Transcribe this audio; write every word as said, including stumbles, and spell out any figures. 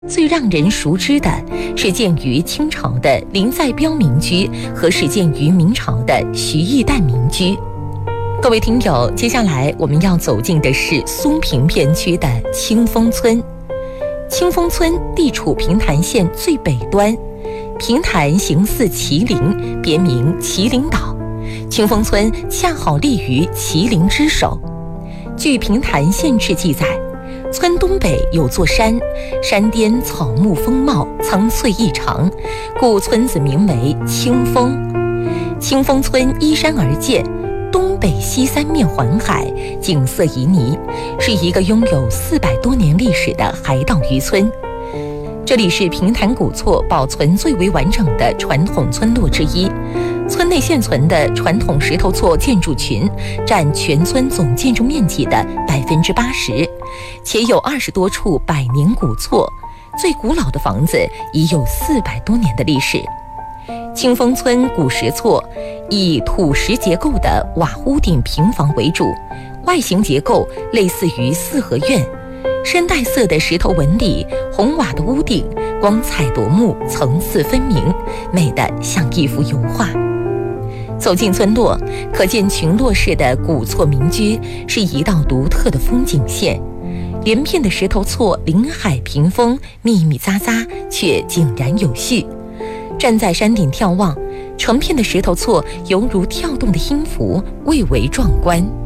最让人熟知的是建于清朝的林在标民居和始建于明朝的徐义旦民居。各位听友，接下来我们要走进的是松平片区的清风村。清风村地处平潭县最北端，平潭形似麒麟，别名麒麟岛。清风村恰好立于麒麟之首。据平潭县志记载，村东北有座山，山巅草木丰茂，苍翠异常，故村子名为清风。清风村依山而建，东北西三面环海，景色旖旎，是一个拥有四百多年历史的海岛渔村。这里是平潭古厝保存最为完整的传统村落之一，村内现存的传统石头厝建筑群占全村总建筑面积的百分之八十，且有二十多处百年古厝，最古老的房子已有四百多年的历史。清风村古石厝以土石结构的瓦屋顶平房为主，外形结构类似于四合院，深带色的石头纹理，红瓦的屋顶，光彩夺目，层次分明，美得像一幅油画。走进村落，可见群落式的古厝民居是一道独特的风景线，连片的石头厝临海屏风，密密匝匝，却井然有序。站在山顶眺望，成片的石头厝犹如跳动的音符，蔚为壮观。